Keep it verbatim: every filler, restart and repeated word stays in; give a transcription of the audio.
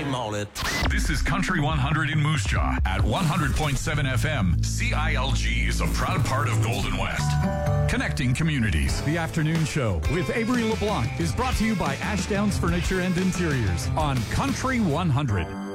all it. This is Country one hundred in Moose Jaw at one hundred point seven F M. C I L G is a proud part of Golden West. Connecting communities. The Afternoon Show with Avery LeBlanc is brought to you by Ashdowns Furniture and Interiors on Country one hundred.